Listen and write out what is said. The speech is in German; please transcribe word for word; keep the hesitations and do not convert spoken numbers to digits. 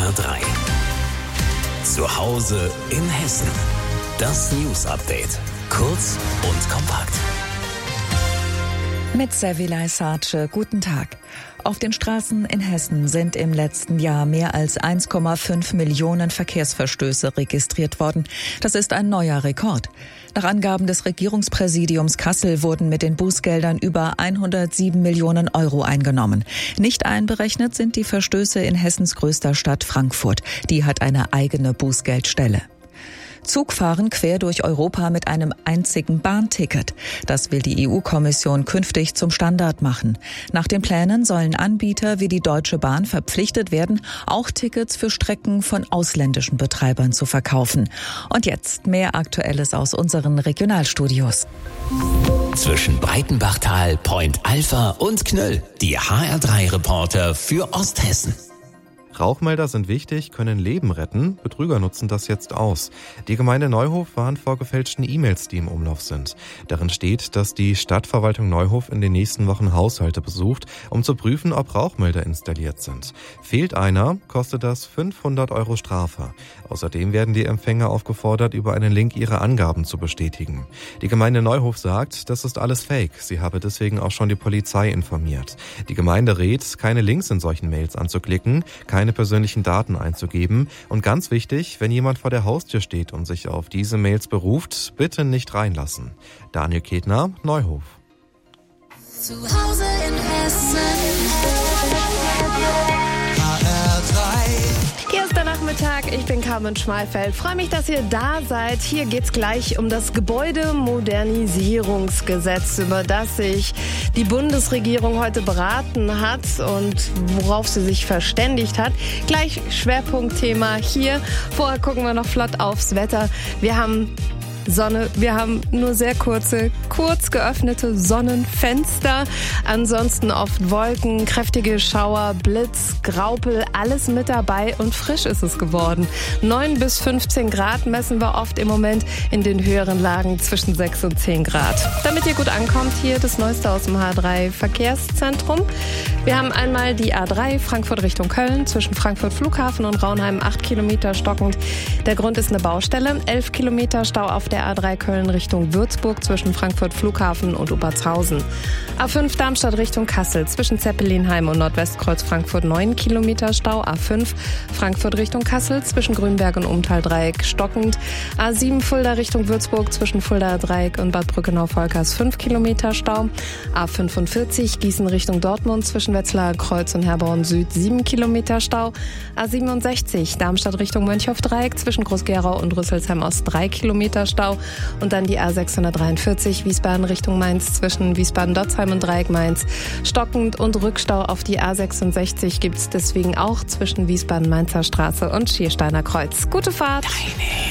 R drei. Zu Hause in Hessen. Das News Update. Kurz und kompakt. Mit Sevilay Sace, guten Tag. Auf den Straßen in Hessen sind im letzten Jahr mehr als eins Komma fünf Millionen Verkehrsverstöße registriert worden. Das ist ein neuer Rekord. Nach Angaben des Regierungspräsidiums Kassel wurden mit den Bußgeldern über hundertsieben Millionen Euro eingenommen. Nicht einberechnet sind die Verstöße in Hessens größter Stadt Frankfurt. Die hat eine eigene Bußgeldstelle. Zugfahren quer durch Europa mit einem einzigen Bahnticket. Das will die E U-Kommission künftig zum Standard machen. Nach den Plänen sollen Anbieter wie die Deutsche Bahn verpflichtet werden, auch Tickets für Strecken von ausländischen Betreibern zu verkaufen. Und jetzt mehr Aktuelles aus unseren Regionalstudios. Zwischen Breitenbachtal, Point Alpha und Knöll. Die H R drei Reporter für Osthessen. Rauchmelder sind wichtig, können Leben retten. Betrüger nutzen das jetzt aus. Die Gemeinde Neuhof warnt vor gefälschten E-Mails, die im Umlauf sind. Darin steht, dass die Stadtverwaltung Neuhof in den nächsten Wochen Haushalte besucht, um zu prüfen, ob Rauchmelder installiert sind. Fehlt einer, kostet das fünfhundert Euro Strafe. Außerdem werden die Empfänger aufgefordert, über einen Link ihre Angaben zu bestätigen. Die Gemeinde Neuhof sagt, das ist alles Fake. Sie habe deswegen auch schon die Polizei informiert. Die Gemeinde rät, keine Links in solchen Mails anzuklicken, keine persönlichen Daten einzugeben. Und ganz wichtig, wenn jemand vor der Haustür steht und sich auf diese Mails beruft, bitte nicht reinlassen. Daniel Ketner, Neuhof. Zu Hause in Hessen. H R drei. Hier ist der Nachmittag, ich bin Carmen Schmalfeld. Freue mich, dass ihr da seid. Hier geht's gleich um das Gebäudemodernisierungsgesetz, über das sich die Bundesregierung heute beraten hat und worauf sie sich verständigt hat. Gleich Schwerpunktthema hier. Vorher gucken wir noch flott aufs Wetter. Wir haben Sonne. Wir haben nur sehr kurze, kurz geöffnete Sonnenfenster. Ansonsten oft Wolken, kräftige Schauer, Blitz, Graupel, alles mit dabei und frisch ist es geworden. neun bis fünfzehn Grad messen wir oft im Moment, in den höheren Lagen zwischen sechs und zehn Grad. Damit ihr gut ankommt, hier das Neueste aus dem H drei Verkehrszentrum. Wir haben einmal die A drei Frankfurt Richtung Köln, zwischen Frankfurt Flughafen und Raunheim acht Kilometer stockend. Der Grund ist eine Baustelle, elf Kilometer Stau auf der A drei Köln Richtung Würzburg zwischen Frankfurt Flughafen und Obertshausen. A fünf Darmstadt Richtung Kassel zwischen Zeppelinheim und Nordwestkreuz Frankfurt neun Kilometer Stau. A fünf Frankfurt Richtung Kassel zwischen Grünberg und Umtaldreieck stockend. A sieben Fulda Richtung Würzburg zwischen Fulda Dreieck und Bad Brückenau-Volkers fünf Kilometer Stau. A fünfundvierzig Gießen Richtung Dortmund zwischen Wetzlar Kreuz und Herborn Süd sieben Kilometer Stau. A siebenundsechzig Darmstadt Richtung Mönchhoff-Dreieck zwischen Groß-Gerau und Rüsselsheim Ost drei Kilometer Stau. Und dann die A sechshundertdreiundvierzig Wiesbaden Richtung Mainz zwischen Wiesbaden-Dotzheim und Dreieck Mainz stockend und Rückstau auf die A sechsundsechzig gibt es deswegen auch zwischen Wiesbaden-Mainzer Straße und Schiersteiner Kreuz. Gute Fahrt! Deine